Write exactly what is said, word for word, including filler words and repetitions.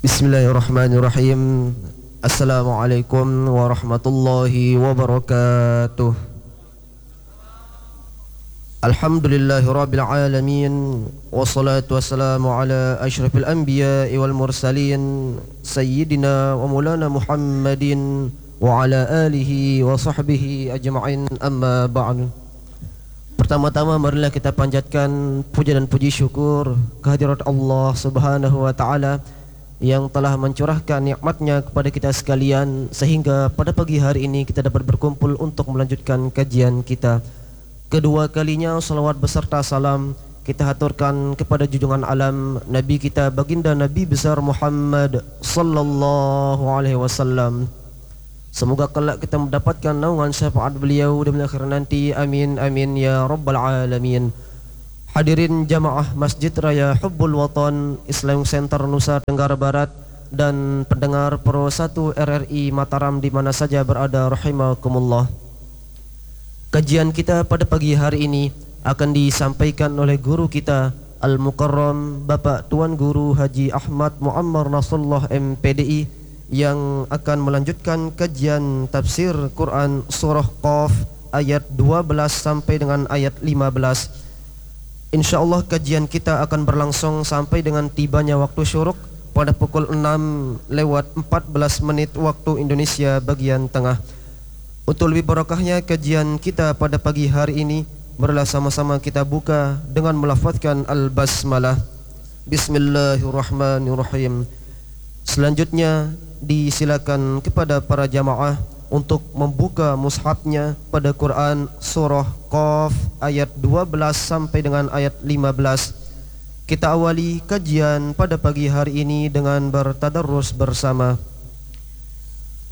Bismillahirrahmanirrahim. Assalamualaikum warahmatullahi wabarakatuh. Alhamdulillahirabbil alamin, wassalatu wassalamu ala asyrafil anbiya'i wal mursalin sayyidina wa maulana Muhammadin wa ala alihi wa sahbihi ajma'in, amma ba'du. Pertama-tama marilah kita panjatkan puja dan puji syukur kehadirat Allah Subhanahu wa taala yang telah mencurahkan nikmatnya kepada kita sekalian, sehingga pada pagi hari ini kita dapat berkumpul untuk melanjutkan kajian kita. Kedua kalinya salawat beserta salam kita haturkan kepada junjungan alam Nabi kita, baginda Nabi besar Muhammad sallallahu alaihi wasallam. Semoga kelak kita mendapatkan naungan syafaat beliau di akhir nanti. Amin amin ya rabbal alamin. Hadirin jamaah Masjid Raya Hubbul Watan Islam Center Nusa Tenggara Barat dan pendengar Pro satu R R I Mataram di mana saja berada, rahimakumullah. Kajian kita pada pagi hari ini akan disampaikan oleh guru kita Al-Mukarram Bapak Tuan Guru Haji Ahmad Muammar Nasrullah M P D I, yang akan melanjutkan kajian tafsir Quran surah Qaf ayat dua belas sampai dengan ayat lima belas. InsyaAllah kajian kita akan berlangsung sampai dengan tibanya waktu syuruk pada pukul enam lewat empat belas menit waktu Indonesia bagian tengah. Untuk lebih barakahnya kajian kita pada pagi hari ini, marilah sama-sama kita buka dengan melafazkan Al-Basmalah. Bismillahirrahmanirrahim. Selanjutnya disilakan kepada para jamaah untuk membuka mushafnya pada Quran surah Qaf ayat dua belas sampai dengan ayat lima belas. Kita awali kajian pada pagi hari ini dengan bertadarrus bersama.